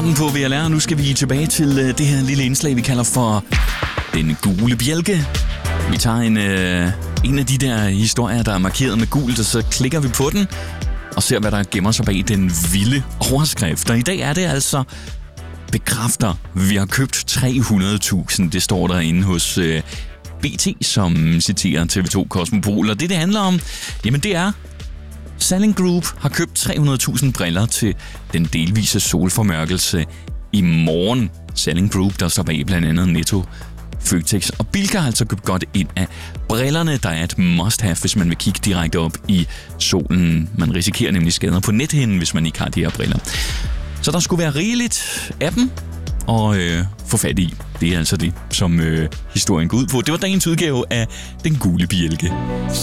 starten på VLR. Nu skal vi tilbage til det her lille indslag, vi kalder for Den Gule Bjælke. Vi tager en af de der historier, der er markeret med gult, og så klikker vi på den og ser, hvad der gemmer sig bag den vilde overskrift. Og i dag er det altså bekræfter, vi har købt 300.000. Det står der inde hos BT, som citerer TV2 Cosmopol. Og det handler om, jamen det er, Salling Group har købt 300.000 briller til den delvise solformørkelse i morgen. Salling Group, der står bag blandt andet Netto, Føtex og Bilka, har altså købt godt ind af brillerne, der er et must-have, hvis man vil kigge direkte op i solen. Man risikerer nemlig skader på nethinden, hvis man ikke har de her briller. Så der skulle være rigeligt af dem og få fat i. Det er altså det, som historien går ud på. Det var dagens udgave af Den Gule Bjælke.